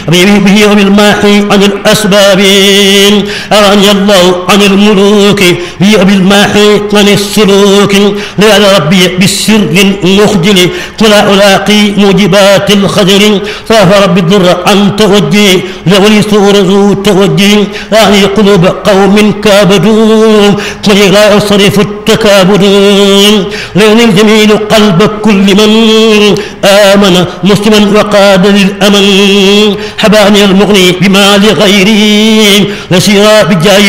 به وبالماحي عن الأسباب أغني الله عن الملوك به وبالماحي عن السلوك لعلى ربي بالسر المخجل ولا ألاقي موجبات الخجل صاف ربي الضر عن توجهي لولي سور ذو توجهي أعني قلوب قوم كابدوا ولا يصرف التكابد لين الجميل قلب كل من آمن مسلما وقاد للأمن حباني المغني بما لغيري نسيرا بجاي